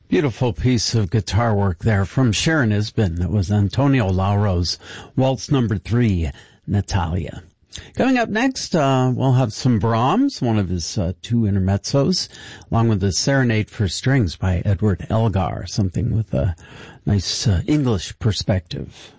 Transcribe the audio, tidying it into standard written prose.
Beautiful piece of guitar work there from Sharon Isbin. That was Antonio Lauro's Waltz number 3, Natalia. Coming up next, we'll have some Brahms, one of his two intermezzos, along with the Serenade for Strings by Edward Elgar, something with a nice English perspective.